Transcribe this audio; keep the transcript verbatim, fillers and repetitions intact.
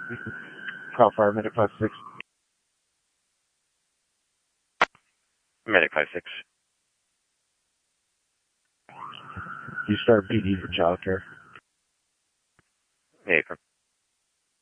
Cal Fire, Medic five six. Medic five six. You start P D for childcare. Hey,